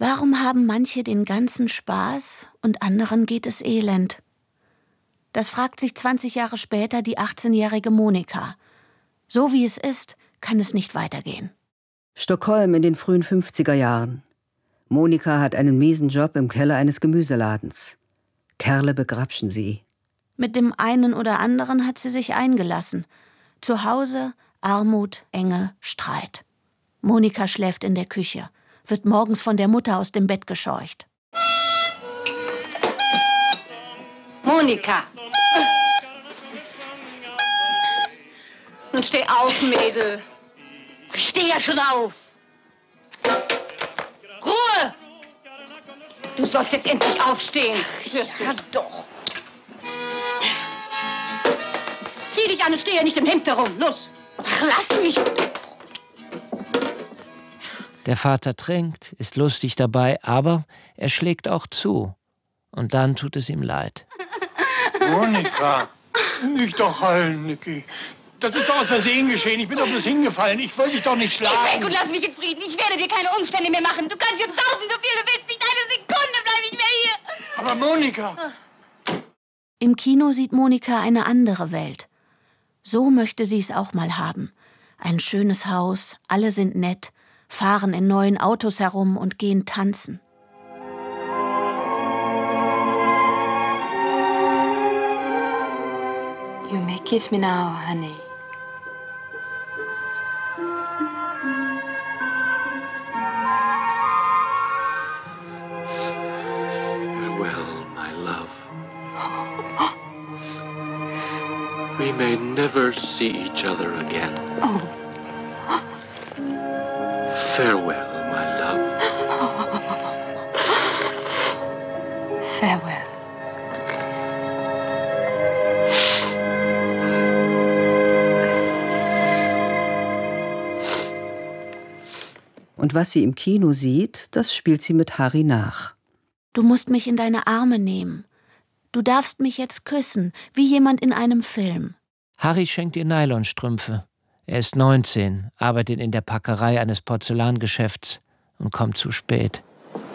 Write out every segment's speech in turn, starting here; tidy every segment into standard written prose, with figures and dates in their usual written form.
Warum haben manche den ganzen Spaß und anderen geht es elend? Das fragt sich 20 Jahre später die 18-jährige Monika. So wie es ist, kann es nicht weitergehen. Stockholm in den frühen 50er Jahren. Monika hat einen miesen Job im Keller eines Gemüseladens. Kerle begrapschen sie. Mit dem einen oder anderen hat sie sich eingelassen. Zu Hause Armut, Enge, Streit. Monika schläft in der Küche, wird morgens von der Mutter aus dem Bett gescheucht. Monika! Nun steh auf, Mädel. Steh ja schon auf. Ruhe! Du sollst jetzt endlich aufstehen. Ja, doch. Zieh dich an und steh ja nicht im Hemd herum. Los. Ach, lass mich. Der Vater trinkt, ist lustig dabei, aber er schlägt auch zu. Und dann tut es ihm leid. Monika, nicht doch heulen, Niki. Das ist doch aus Versehen geschehen. Ich bin doch bloß hingefallen. Ich wollte dich doch nicht schlagen. Geh weg und lass mich in Frieden. Ich werde dir keine Umstände mehr machen. Du kannst jetzt saufen, so viel du willst. Nicht eine Sekunde bleib ich mehr hier. Aber Monika... Im Kino sieht Monika eine andere Welt. So möchte sie es auch mal haben. Ein schönes Haus, alle sind nett, fahren in neuen Autos herum und gehen tanzen. You may kiss me now, honey. Farewell, my love. We may never see each other again. Oh. Farewell, my love. Farewell. Und was sie im Kino sieht, das spielt sie mit Harry nach. Du musst mich in deine Arme nehmen. Du darfst mich jetzt küssen, wie jemand in einem Film. Harry schenkt ihr Nylonstrümpfe. Er ist 19, arbeitet in der Packerei eines Porzellangeschäfts und kommt zu spät.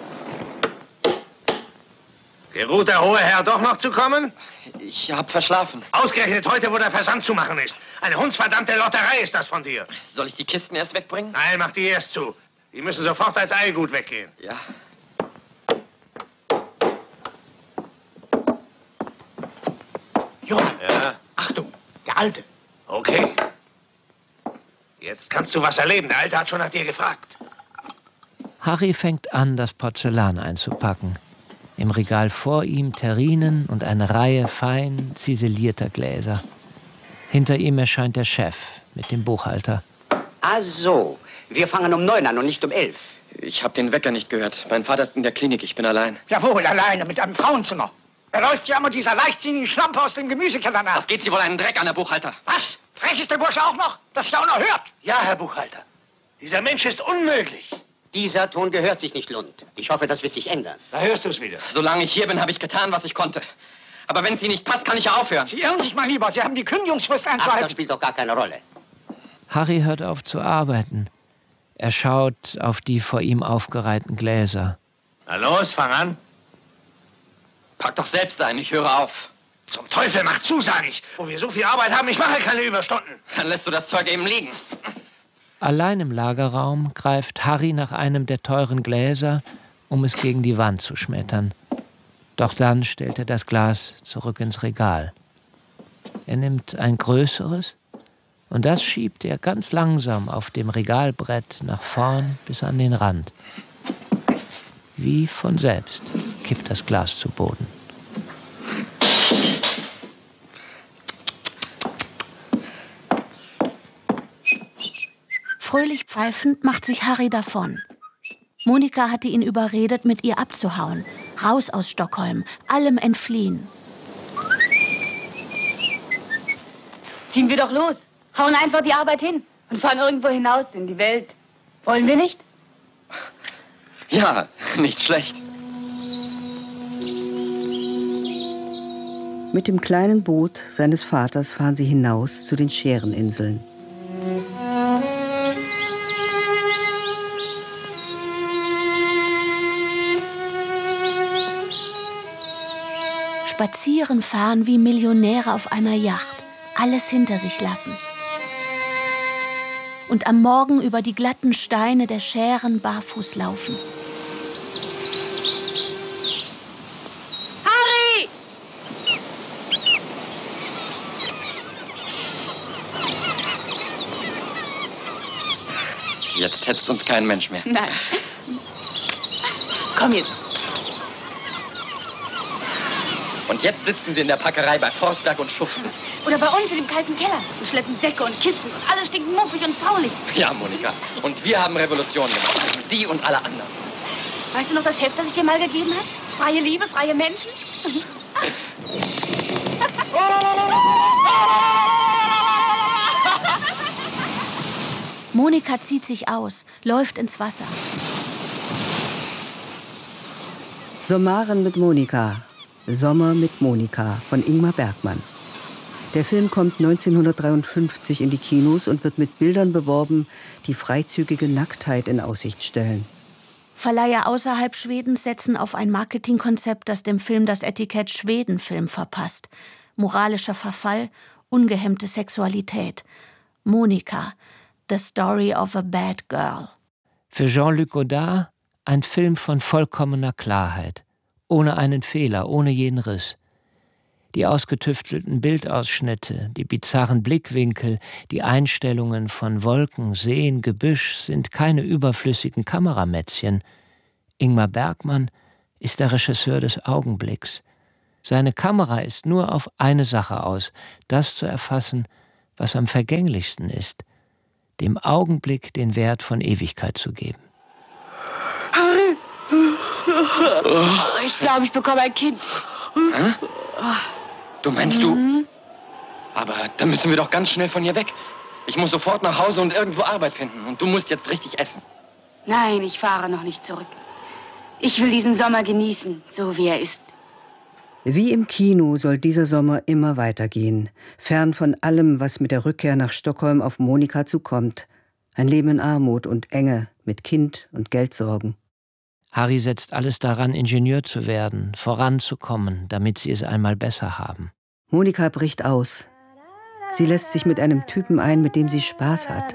Geruht der hohe Herr doch noch zu kommen? Ich hab verschlafen. Ausgerechnet heute, wo der Versand zu machen ist. Eine hundsverdammte Lotterei ist das von dir. Soll ich die Kisten erst wegbringen? Nein, mach die erst zu. Die müssen sofort als Eilgut weggehen. Ja. Junge. Ja? Achtung, der Alte. Okay. Jetzt kannst du was erleben. Der Alte hat schon nach dir gefragt. Harry fängt an, das Porzellan einzupacken. Im Regal vor ihm Terrinen und eine Reihe fein ziselierter Gläser. Hinter ihm erscheint der Chef mit dem Buchhalter. Ach so, wir fangen um 9 an und nicht um 11. Ich hab den Wecker nicht gehört. Mein Vater ist in der Klinik, ich bin allein. Jawohl, alleine mit einem Frauenzimmer. Da läuft ja immer dieser leichtsinnigen Schlampe aus dem Gemüsekeller nach. Das geht Sie wohl einen Dreck an, Herr Buchhalter. Was? Frech ist der Bursche auch noch? Das ist ja unerhört. Ja, Herr Buchhalter. Dieser Mensch ist unmöglich. Dieser Ton gehört sich nicht, Lund. Ich hoffe, das wird sich ändern. Da hörst du es wieder. Solange ich hier bin, habe ich getan, was ich konnte. Aber wenn es Ihnen nicht passt, kann ich ja aufhören. Sie irren sich mal lieber. Sie haben die Kündigungsfrist Ach, einzuhalten. das spielt doch gar keine Rolle. Harry hört auf zu arbeiten. Er schaut auf die vor ihm aufgereihten Gläser. Na los, fang an. Pack doch selbst ein, ich höre auf. Zum Teufel, mach zu, sag ich. Wo wir so viel Arbeit haben, ich mache keine Überstunden. Dann lässt du das Zeug eben liegen. Allein im Lagerraum greift Harry nach einem der teuren Gläser, um es gegen die Wand zu schmettern. Doch dann stellt er das Glas zurück ins Regal. Er nimmt ein größeres und das schiebt er ganz langsam auf dem Regalbrett nach vorn bis an den Rand. Wie von selbst kippt das Glas zu Boden. Fröhlich pfeifend macht sich Harry davon. Monika hatte ihn überredet, mit ihr abzuhauen. Raus aus Stockholm, allem entfliehen. Ziehen wir doch los. Hauen einfach die Arbeit hin und fahren irgendwo hinaus in die Welt. Wollen wir nicht? Ja, nicht schlecht. Mit dem kleinen Boot seines Vaters fahren sie hinaus zu den Schäreninseln. spazieren fahren wie Millionäre auf einer Yacht, alles hinter sich lassen. Und am Morgen über die glatten Steine der Schären barfuß laufen. Harry! Jetzt hetzt uns kein Mensch mehr. Nein. Komm jetzt. Und jetzt sitzen sie in der Packerei bei Forstberg und schuften. Oder bei uns in dem kalten Keller und schleppen Säcke und Kisten und alles stinkt muffig und faulig. Ja, Monika. Und wir haben Revolution gemacht. Gegen Sie und alle anderen. Weißt du noch das Heft, das ich dir mal gegeben habe? Freie Liebe, freie Menschen? Monika zieht sich aus, läuft ins Wasser. Sommaren mit Monika. Sommer mit Monika von Ingmar Bergman. Der Film kommt 1953 in die Kinos und wird mit Bildern beworben, die freizügige Nacktheit in Aussicht stellen. Verleiher außerhalb Schwedens setzen auf ein Marketingkonzept, das dem Film das Etikett Schwedenfilm verpasst. Moralischer Verfall, ungehemmte Sexualität. Monika, The Story of a Bad Girl. Für Jean-Luc Godard ein Film von vollkommener Klarheit. Ohne einen Fehler, ohne jeden Riss. Die ausgetüftelten Bildausschnitte, die bizarren Blickwinkel, die Einstellungen von Wolken, Seen, Gebüsch sind keine überflüssigen Kameramätzchen. Ingmar Bergman ist der Regisseur des Augenblicks. Seine Kamera ist nur auf eine Sache aus, das zu erfassen, was am vergänglichsten ist, dem Augenblick den Wert von Ewigkeit zu geben. Ich glaube, ich bekomme ein Kind. Hä? Du meinst du? Aber dann müssen wir doch ganz schnell von hier weg. Ich muss sofort nach Hause und irgendwo Arbeit finden. Und du musst jetzt richtig essen. Nein, ich fahre noch nicht zurück. Ich will diesen Sommer genießen, so wie er ist. Wie im Kino soll dieser Sommer immer weitergehen, fern von allem, was mit der Rückkehr nach Stockholm auf Monika zukommt. Ein Leben in Armut und Enge, mit Kind und Geldsorgen. Harry setzt alles daran, Ingenieur zu werden, voranzukommen, damit sie es einmal besser haben. Monika bricht aus. Sie lässt sich mit einem Typen ein, mit dem sie Spaß hat.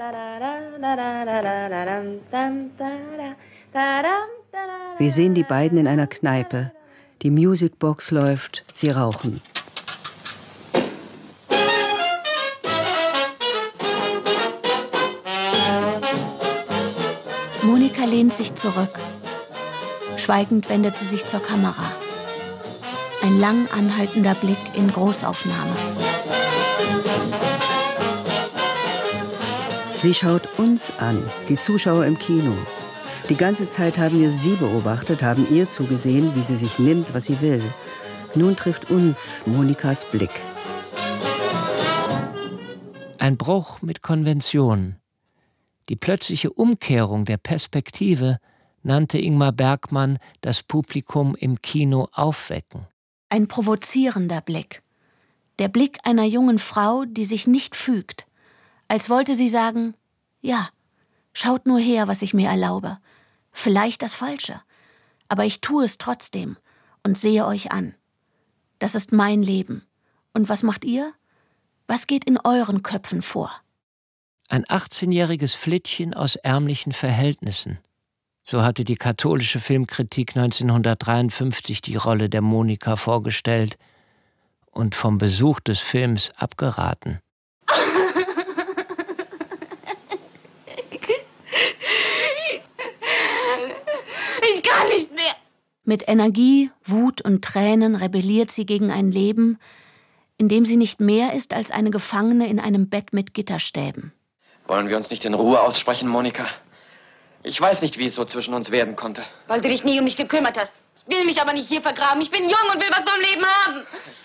Wir sehen die beiden in einer Kneipe. Die Musicbox läuft, sie rauchen. Monika lehnt sich zurück. Schweigend wendet sie sich zur Kamera. Ein lang anhaltender Blick in Großaufnahme. Sie schaut uns an, die Zuschauer im Kino. Die ganze Zeit haben wir sie beobachtet, haben ihr zugesehen, wie sie sich nimmt, was sie will. Nun trifft uns Monikas Blick. Ein Bruch mit Konventionen. Die plötzliche Umkehrung der Perspektive nannte Ingmar Bergman das Publikum im Kino aufwecken. Ein provozierender Blick. Der Blick einer jungen Frau, die sich nicht fügt. Als wollte sie sagen, ja, schaut nur her, was ich mir erlaube. Vielleicht das Falsche, aber ich tue es trotzdem und sehe euch an. Das ist mein Leben. Und was macht ihr? Was geht in euren Köpfen vor? Ein 18-jähriges Flittchen aus ärmlichen Verhältnissen. So hatte die katholische Filmkritik 1953 die Rolle der Monika vorgestellt und vom Besuch des Films abgeraten. Ich kann nicht mehr. Mit Energie, Wut und Tränen rebelliert sie gegen ein Leben, in dem sie nicht mehr ist als eine Gefangene in einem Bett mit Gitterstäben. Wollen wir uns nicht in Ruhe aussprechen, Monika? Ich weiß nicht, wie es so zwischen uns werden konnte. Weil du dich nie um mich gekümmert hast. Will mich aber nicht hier vergraben. Ich bin jung und will was vom Leben haben.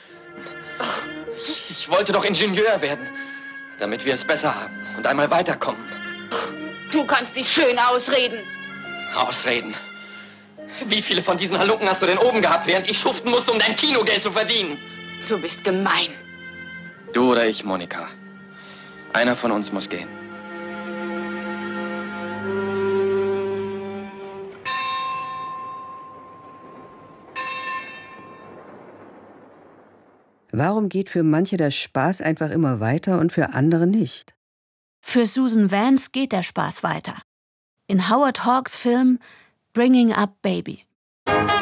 Ich wollte doch Ingenieur werden, damit wir es besser haben und einmal weiterkommen. Du kannst dich schön ausreden. Ausreden? Wie viele von diesen Halunken hast du denn oben gehabt, während ich schuften musste, um dein Kinogeld zu verdienen? Du bist gemein. Du oder ich, Monika. Einer von uns muss gehen. Warum geht für manche der Spaß einfach immer weiter und für andere nicht? Für Susan Vance geht der Spaß weiter. In Howard Hawks' Film Bringing Up Baby.